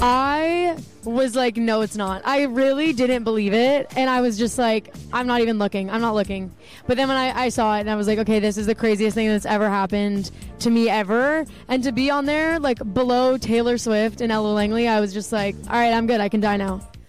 I was like, no, it's not. I really didn't believe it. And I was just like, I'm not even looking. I'm not looking. But then when I saw it and I was like, okay, this is the craziest thing that's ever happened to me ever. And to be on there, like below Taylor Swift and Ella Langley, I was just like, all right, I'm good. I can die now.